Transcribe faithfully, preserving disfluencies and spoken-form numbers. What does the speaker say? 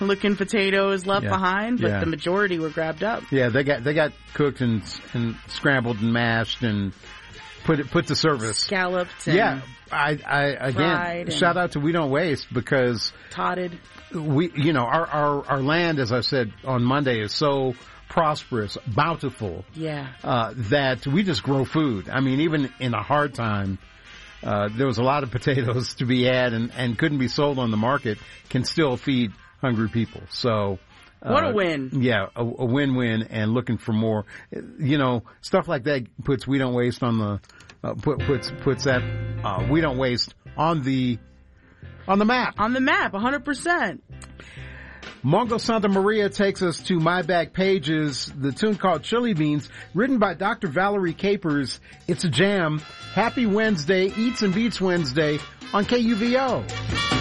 looking potatoes left yeah. behind, but yeah. the majority were grabbed up. Yeah, they got they got cooked and and scrambled and mashed and put it put to service. Scalloped and yeah, I I again shout out to We Don't Waste because totted. We you know our our our land, as I said on Monday, is so prosperous, bountiful. Yeah. Uh, that we just grow food. I mean, even in a hard time. Uh, there was a lot of potatoes to be had and, and couldn't be sold on the market, can still feed hungry people. So, uh, what a win. Yeah, a, a win-win and looking for more. You know, stuff like that puts We Don't Waste on the, uh, put, puts, puts that, uh, We Don't Waste on the, on the map. On the map, one hundred percent. Mongo Santa Maria takes us to My Back Pages, the tune called Chili Beans, written by Doctor Valerie Capers. It's a jam. Happy Wednesday, Eats and Beats Wednesday on K U V O.